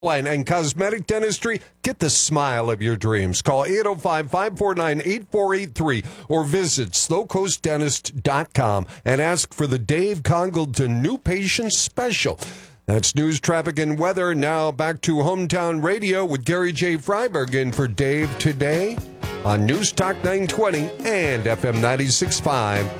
And cosmetic dentistry, get the smile of your dreams. Call 805-549-8483 or visit slowcoastdentist.com and ask for the Dave Congleton New Patient Special. That's news, traffic, and weather. Now back to Hometown Radio with Gary J. Freiberg in for Dave today on News Talk 920 and FM 96.5.